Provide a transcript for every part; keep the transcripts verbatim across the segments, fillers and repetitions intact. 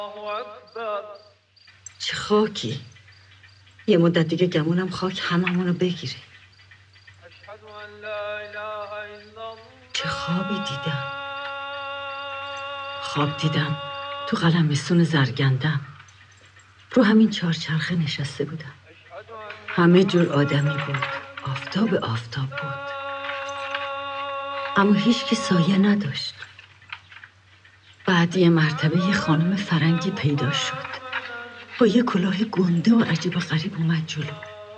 چه خاکی. یه مدت دیگه گمونم خاک هممونو بگیره. چه خوابی دیدم. خواب دیدم تو قلمستون زرگندم رو همین چهارچرخه نشسته بودم. همه جور آدمی بود. آفتاب آفتاب بود، اما هیچ کی سایه نداشت. بعد یه مرتبه یه خانم فرنگی پیدا شد با یه کلاه گنده و عجیب و غریب اومد جلو.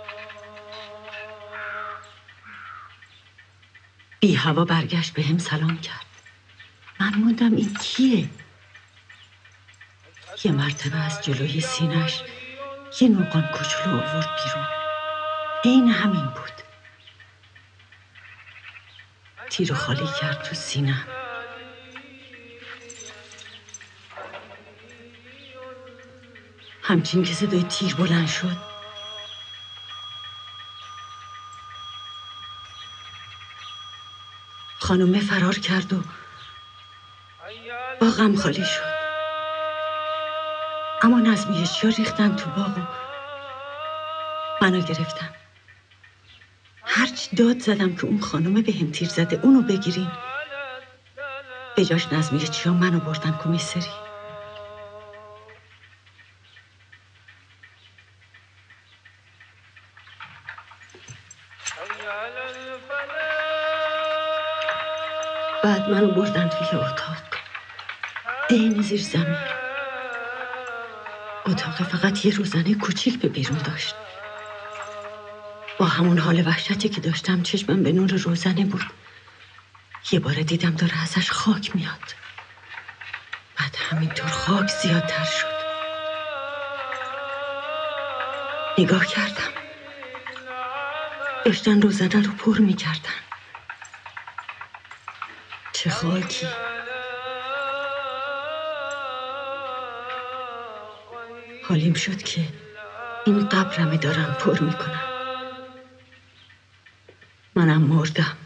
بی هوا برگشت به هم سلام کرد. من موندم این کیه؟ یه مرتبه از جلوی سینش یه نوقان کوچولو آورد بیرون. عین همین بود. تیرو خالی کرد تو سینم. همچین که صدای تیر بلند شد، خانومه فرار کرد و باغم خالی شد. اما نظمی اشیا ریختن تو باغ و منو گرفتن. هرچی داد زدم که اون خانومه به هم تیر زده اونو بگیرین، به جاش نظمی اشیا منو بردن کمیسری. بعد منو بردن توی اتاق عین زیر زمین. اتاق فقط یه روزنه کوچیک به بیرون داشت. با همون حال وحشتی که داشتم چشمم به نور روزنه بود. یه بار دیدم داره ازش خاک میاد. بعد همینطور خاک زیادتر شد. نگاه کردم، داشتن روزنه رو پر میکردن. چه خاکی. حالیم شد که این قبرمه دارم پر میکنم. منم مردم.